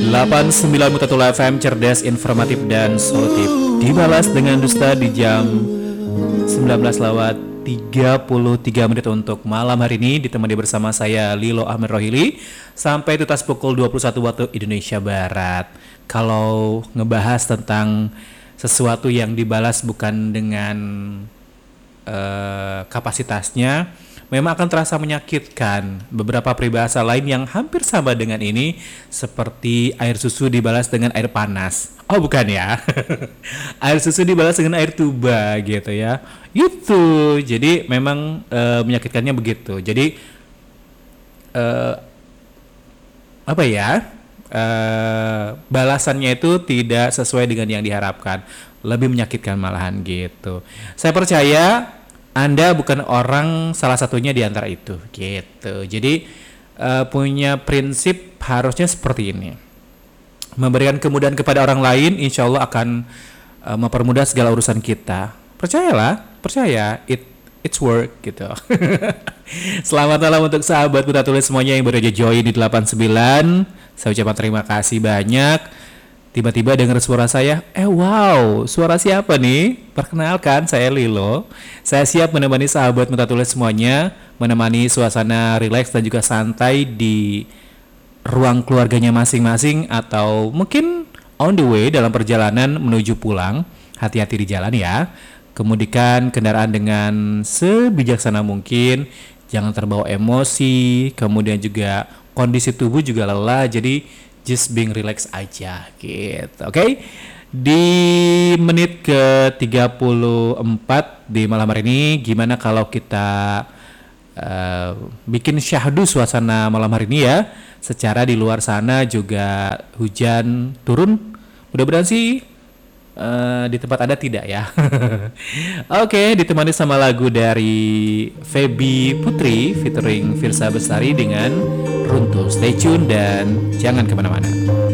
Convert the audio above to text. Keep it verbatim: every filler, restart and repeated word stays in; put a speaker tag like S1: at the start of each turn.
S1: delapan puluh sembilan Mutatul F M, cerdas, informatif, dan solutif. Dibalas dengan dusta di jam sembilan belas lewat tiga puluh tiga menit untuk malam hari ini, ditemani bersama saya Lilo Ahmed Rohili sampai tutas pukul dua puluh satu waktu Indonesia Barat. Kalau ngebahas tentang sesuatu yang dibalas bukan dengan uh, kapasitasnya, memang akan terasa menyakitkan. Beberapa peribahasa lain yang hampir sama dengan ini, seperti air susu dibalas dengan air panas. Oh bukan ya, air susu dibalas dengan air tuba gitu ya. Itu jadi memang e, menyakitkannya begitu. Jadi e, apa ya, e, balasannya itu tidak sesuai dengan yang diharapkan, lebih menyakitkan malahan gitu. Saya percaya Anda bukan orang salah satunya di antara itu gitu. Jadi uh, punya prinsip harusnya seperti ini. Memberikan kemudahan kepada orang lain, insya Allah akan uh, mempermudah segala urusan kita. Percayalah, percaya it it's work gitu. Selamat malam untuk sahabat Muda Tulis semuanya yang baru aja join di delapan puluh sembilan. Saya ucapkan terima kasih banyak. Tiba-tiba dengar suara saya, eh wow, suara siapa nih? Perkenalkan, saya Lilo. Saya siap menemani sahabat Muta Tulis semuanya, menemani suasana rileks dan juga santai di ruang keluarganya masing-masing, atau mungkin on the way dalam perjalanan menuju pulang. Hati-hati di jalan ya. Kemudikan kendaraan dengan sebijaksana mungkin, jangan terbawa emosi, kemudian juga kondisi tubuh juga lelah, jadi just being relax aja gitu. Oke. Okay? Di menit ke tiga puluh empat di malam hari ini, gimana kalau kita uh, bikin syahdu suasana malam hari ini ya. Secara di luar sana juga hujan turun. Mudah-mudahan sih uh, di tempat Anda tidak ya. Oke, okay, ditemani sama lagu dari Feby Putri featuring Firsa Bestari dengan Runtuh. Stay tune dan jangan kemana-mana.